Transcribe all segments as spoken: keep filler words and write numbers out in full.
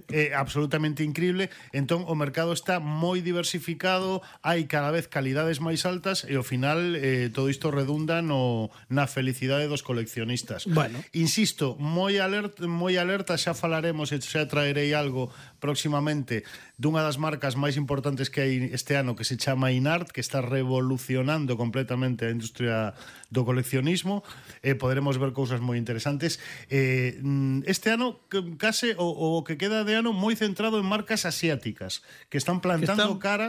é absolutamente increíble. Entón o mercado está moi diversificado, hai cada vez calidades máis altas e ao final eh, todo isto redunda no, na felicidade dos coleccionistas. Bueno. Insisto, moi alerta, moi alerta, xa falaremos e xa traerei algo próximamente dunha das marcas máis importantes que hai este ano, que se chama Inart, que está revolucionando completamente a industria do coleccionismo, e eh, poderemos ver cousas moi interesantes. Eh, este ano case o, o que queda de ano moi centrado en marcas asiáticas que están plantando que están... cara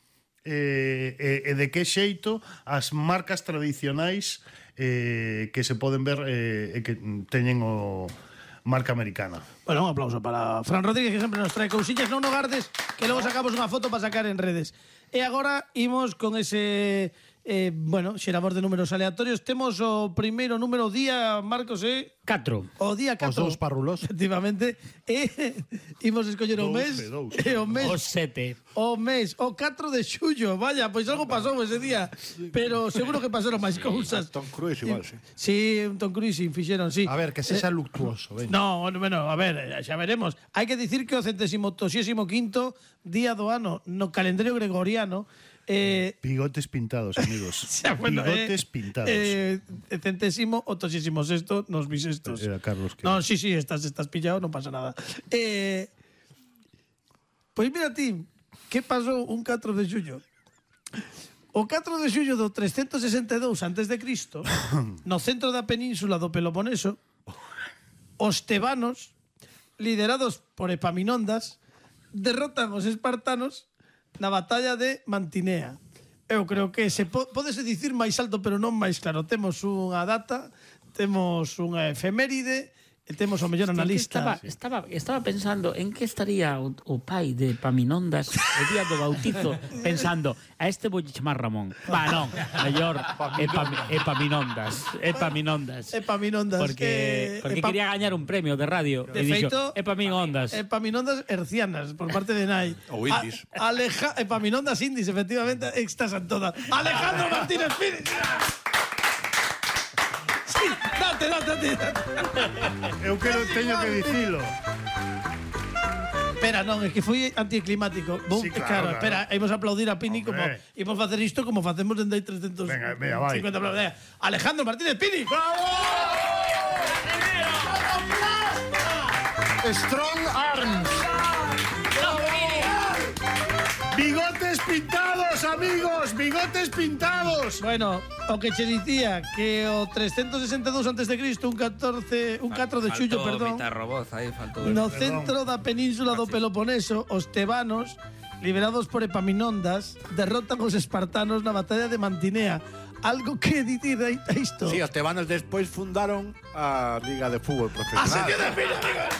e eh, eh, de que xeito as marcas tradicionais eh, que se poden ver eh, que teñen o marca americana. Bueno, un aplauso para Fran Rodríguez, que sempre nos trae cousiñas, non no gardes, que logo sacamos unha foto para sacar en redes. E agora imos con ese eh, bueno, xerador de números aleatorios. Temos o primeiro número día, Marcos, eh? catro. O día catro. Os dous parrulos. Efectivamente. E imos escoller o mes. E o mes. O sete. O mes. O catro de xullo. Vaya, pois algo pasou ese día. Pero seguro que pasaron máis cousas. Tom Cruise igual, sí. Sí, un Tom Cruise, fixeron, sí. A ver, que sexa eh, luctuoso. Ven. No, bueno, a ver, xa veremos. Hai que dicir que o centésimo oitogésimo quinto día do ano no calendario gregoriano Eh, bigotes pintados, amigos. Xa, bueno, bigotes eh, pintados. Eh, centésimo, oitogésimo sexto, nos bisestos. Era Carlos que... No, sí, sí, estás, estás pillado, non pasa nada. Eh, pois mira ti, que pasou un catro de xullo? O catro de xullo do trescentos sesenta e dous antes de Cristo, no centro da península do Peloponeso, os tebanos, liderados por Epaminondas, derrotan os espartanos na batalla de Mantinea. Eu creo que se po pódese dicir máis alto, pero non máis claro. Temos unha data, temos unha efeméride, e temos o mellor analista. Estaba, estaba, estaba pensando en que estaría o, o pai de Epaminondas o día do bautizo, pensando, a este vou chamar Ramón. Va, non, mellor Epam, Epaminondas. Epaminondas. Epaminondas. Porque, eh, porque Epa... quería gañar un premio de radio. De feito, Epaminondas. Epaminondas hercianas, por parte de Nai. O Indis. A, Aleja, Epaminondas Indis, efectivamente, estás en todas. Alejandro Martínez Pires. Sí, date, date, date. Eu quero, teño que dicilo. Espera, non, é que foi anticlimático. Bum, Sí, claro, claro, claro. espera, imos aplaudir a Pini como Hombre. imos facer isto como facemos dende hai trescentos Venga, venga, vai. cincuenta aplausos. Alejandro Martínez Pini. Strong Arms. Bigotes pintados, amigos, bigotes pintados. Bueno, o que che dicía que o trescentos sesenta e dous antes de Cristo, un catorce, un catro de xullo, perdón. Roboz, aí faltou. No centro da península do Peloponeso, os tebanos, liberados por Epaminondas, derrotan os espartanos na batalla de Mantinea. Algo que dicir a isto. Sí, os tebanos despois fundaron a Liga de Fútbol Profesional. A sección de Pini, amigos.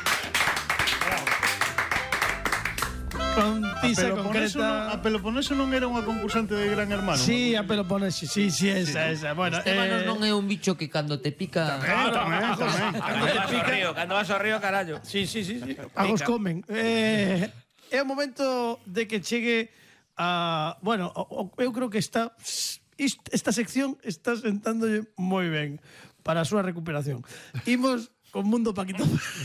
Con tiza concreta. A Peloponeso non era unha concursante de Gran Hermano. Sí, a Peloponeso, sí, sí, esa, sí. esa. Bueno, Estebanos eh, non é un bicho que cando te pica... Tamén, tamén, tamén. Cando vas ao río, cando vas ao río, carallo. Sí, sí, sí, sí. Agos comen. Eh, é o momento de que chegue a... Bueno, o, o, eu creo que está... Esta sección está sentándolle moi ben para a súa recuperación. Imos con Mundo Paquito.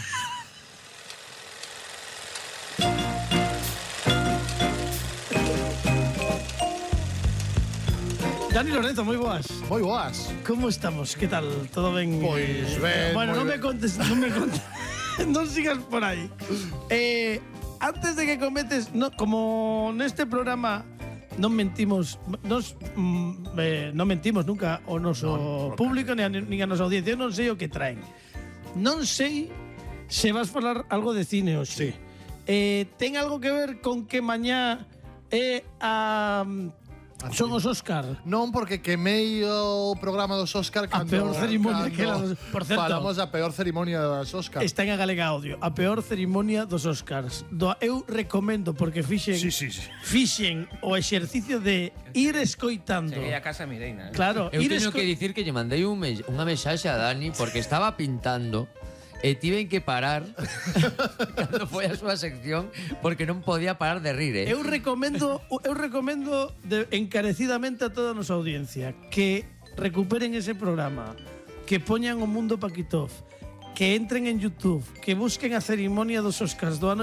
Dani Lorenzo, moi boas. Moi boas. Como estamos? Que tal? Todo ben? Pois ben. Bueno, non me ben. contes, non me contes. Non sigas por aí. Eh, antes de que cometes, no, como neste programa non mentimos, nos mm, eh, non mentimos nunca o noso no, público nin a, nin a nosa audiencia, eu non sei o que traen. Non sei se vas falar algo de cine hoxe. Sí. Eh, ten algo que ver con que mañá é a son os Óscar. Non, porque quemei o programa dos Óscar A peor cerimonia que era dos- por certo. Falamos da peor cerimonia das Óscar. Está en a Galega Audio, a peor cerimonia dos Óscars. Do, eu recomendo, porque fixen Sí, sí, sí. fixen o exercicio de ir escoitando. Cheguei a casa Mireina. Eh? Claro, Eu ir teño esco- que dicir que lle mandei un mes, unha mensaxe a Dani porque estaba pintando e tiven que parar cando foi a súa sección porque non podía parar de rir, eh? Eu recomendo, eu recomendo de, encarecidamente a toda a nosa audiencia que recuperen ese programa, que poñan o Mundo Paquitov, que entren en YouTube, que busquen a cerimonia dos Óscars do ano